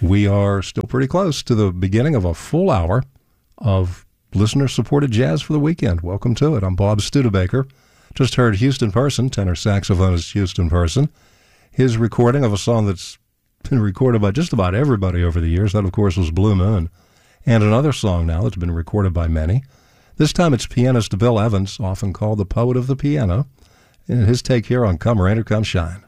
We are still pretty close to the beginning of a full hour of listener-supported jazz for the weekend. Welcome to it. I'm Bob Studebaker. Just heard Houston Person, tenor saxophonist Houston Person. His recording of a song that's been recorded by just about everybody over the years. That, of course, was Blue Moon. And another song now that's been recorded by many. This time it's pianist Bill Evans, often called the poet of the piano, and his take here on Come Rain or Come Shine.